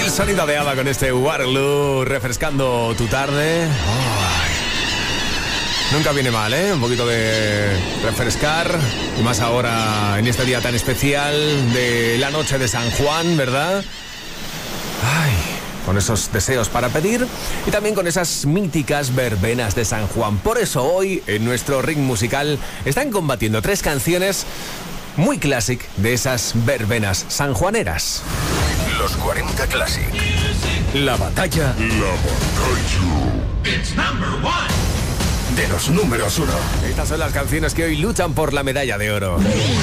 El sonido de ABBA con este Waterloo refrescando tu tarde. Nunca viene mal, ¿eh? Un poquito de refrescar. Y más ahora en este día tan especial de la noche de San Juan, ¿verdad? Ay, con esos deseos para pedir y también con esas míticas verbenas de San Juan. Por eso hoy en nuestro ring musical están combatiendo 3 canciones muy clásic de esas verbenas sanjuaneras. Los 40 Classic. La batalla. It's number 1. De los números 1. Estas son las canciones que hoy luchan por la medalla de oro.